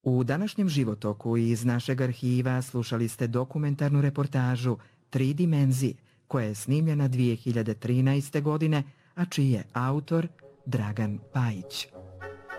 U današnjem životoku iz našeg arhiva slušali ste dokumentarnu reportažu 3 dimenzije, koja je snimljena 2013. godine, a čiji je autor Dragan Pajić.